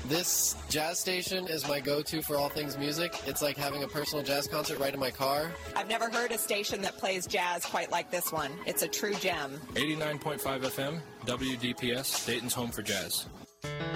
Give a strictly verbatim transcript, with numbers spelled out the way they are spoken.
This jazz station is my go-to for all things music. It's like having a personal jazz concert right in my car. I've never heard a station that plays jazz quite like this one. It's a true gem. eighty-nine point five F M, W D P S, Dayton's home for jazz.